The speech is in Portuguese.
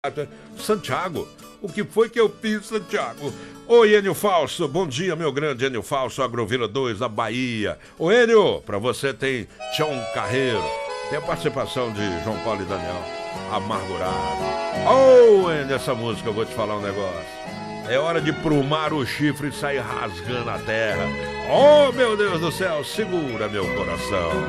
Santiago, o que foi que eu fiz, Santiago? Oi, Enio Falso, bom dia, meu grande Enio Falso, Agrovila 2, da Bahia. Ô, Enio, pra você tem Tião Carreiro, tem a participação de João Paulo e Daniel, Amargurado. Ô, Enio, essa música, eu vou te falar um negócio. É hora de prumar o chifre e sair rasgando a terra. Oh, meu Deus do céu, segura meu coração.